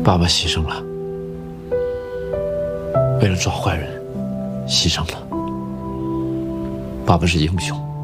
爸爸牺牲了，为了抓坏人，牺牲了。爸爸是英雄。